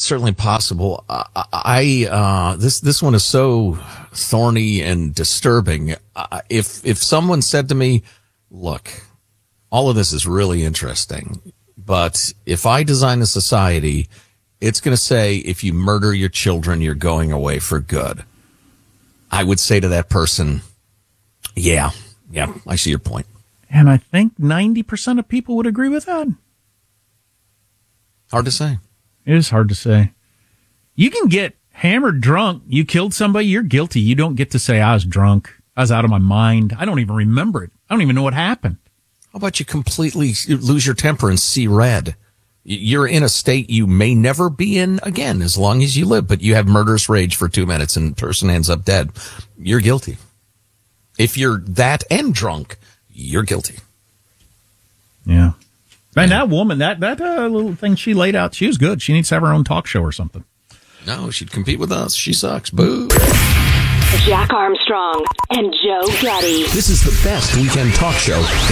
certainly possible. This one is so thorny and disturbing. If someone said to me, look, all of this is really interesting, but if I design a society, it's going to say if you murder your children, you're going away for good. I would say to that person, yeah, I see your point. And I think 90% of people would agree with that. Hard to say. It is hard to say. You can get hammered drunk. You killed somebody, you're guilty. You don't get to say, I was drunk. I was out of my mind. I don't even remember it. I don't even know what happened. How about you completely lose your temper and see red? You're in a state you may never be in again as long as you live, but you have murderous rage for 2 minutes and the person ends up dead. You're guilty. If you're that and drunk, you're guilty. Yeah. And that woman, that little thing she laid out, she was good. She needs to have her own talk show or something. No, she'd compete with us. She sucks. Boo. Jack Armstrong and Joe Getty. This is the best weekend talk show